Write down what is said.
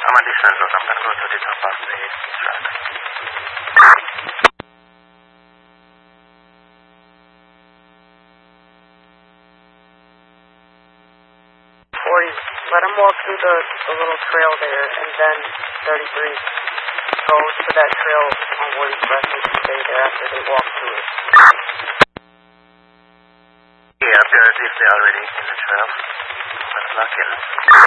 I'm on this road. I'm going to go to the top of the track. Let them walk through the little trail there, and then 33 go to that trail on Woody Crest and stay there after they walk through it. Yeah, they're already in the trail. Let's lock in.